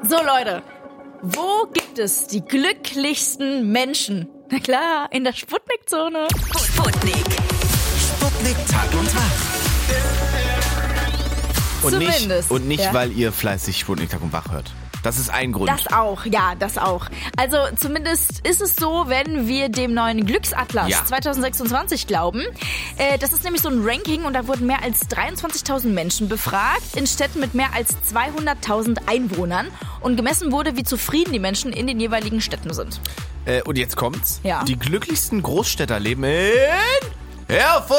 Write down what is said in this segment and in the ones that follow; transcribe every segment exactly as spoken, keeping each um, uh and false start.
So Leute, wo gibt es die glücklichsten Menschen? Na klar, in der Sputnik-Zone. Sputnik. Sputnik Tag und Wach. Und Zumindest. nicht, und nicht ja. weil ihr fleißig Sputnik Tag und Wach hört. Das ist ein Grund. Das auch, ja, das auch. Also zumindest ist es so, wenn wir dem neuen Glücksatlas Ja. zwanzig sechsundzwanzig glauben. Äh, das ist nämlich so ein Ranking und da wurden mehr als dreiundzwanzigtausend Menschen befragt in Städten mit mehr als zweihunderttausend Einwohnern. Und gemessen wurde, wie zufrieden die Menschen in den jeweiligen Städten sind. Äh, und jetzt kommt's. Ja. Die glücklichsten Großstädter leben in Erfurt!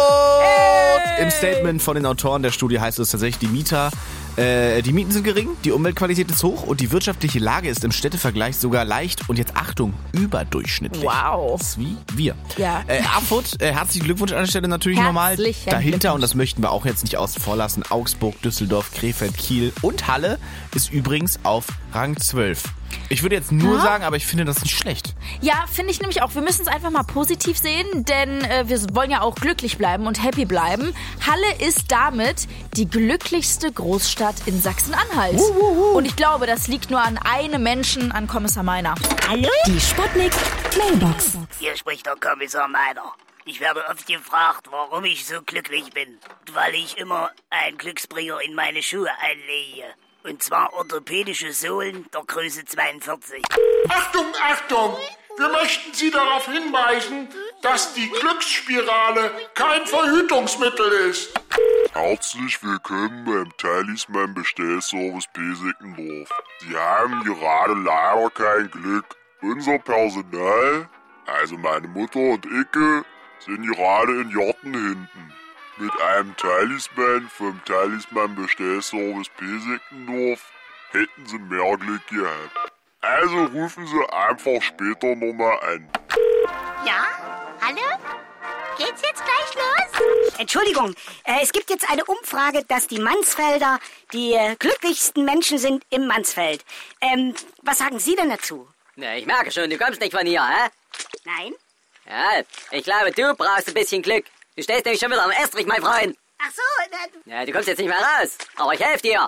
Hey! Im Statement von den Autoren der Studie heißt es tatsächlich, die Mieter, äh, die Mieten sind gering, die Umweltqualität ist hoch und die wirtschaftliche Lage ist im Städtevergleich sogar leicht und jetzt Achtung, überdurchschnittlich. Wow. Das ist wie wir. Ja. Äh, Erfurt, äh, herzlichen Glückwunsch an der Stelle natürlich nochmal. Herzlichen Dahinter, Glückwunsch. und das möchten wir auch jetzt nicht außen vor lassen, Augsburg, Düsseldorf, Krefeld, Kiel und Halle ist übrigens auf Rang zwölf. Ich würde jetzt nur Ja. sagen, aber ich finde das nicht schlecht. Ja, finde ich nämlich auch. Wir müssen es einfach mal positiv sehen, denn äh, wir wollen ja auch glücklich bleiben und happy bleiben. Halle ist damit die glücklichste Großstadt in Sachsen-Anhalt. Und ich glaube, das liegt nur an einem Menschen, an Kommissar Meiner. Hallo? Die Sputnik Mailbox. Hier spricht der Kommissar Meiner. Ich werde oft gefragt, warum ich so glücklich bin. Weil ich immer einen Glücksbringer in meine Schuhe einlege. Und zwar orthopädische Sohlen der Größe zweiundvierzig. Achtung, Achtung! Wir möchten Sie darauf hinweisen, dass die Glücksspirale kein Verhütungsmittel ist. Herzlich willkommen beim Talisman Bestellservice Besickendorf. Sie haben gerade leider kein Glück. Unser Personal, also meine Mutter und Icke, sind gerade in Jorten hinten. Mit einem Talisman vom Talisman Bestellservice Besickendorf hätten Sie mehr Glück gehabt. Also rufen Sie einfach später nochmal an. Ja? Hallo? Geht's jetzt gleich los? Entschuldigung, äh, es gibt jetzt eine Umfrage, dass die Mansfelder die äh, glücklichsten Menschen sind im Mansfeld. Ähm, was sagen Sie denn dazu? Na, ich merke schon, du kommst nicht von hier, hä? Nein? Ja, ich glaube, du brauchst ein bisschen Glück. Du stehst nämlich schon wieder am Estrich, mein Freund. Ach so, äh, Ja, du kommst jetzt nicht mehr raus. Aber ich helfe dir. au,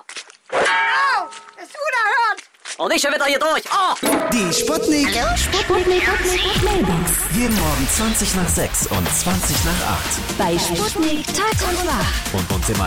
das unerhört. Und nicht schon wieder hier durch. Oh! Die Sputnik. Sputnik Mailbox. Jeden Morgen zwanzig nach sechs und zwanzig nach acht. Bei Sputnik Tag und Wach. Und uns immer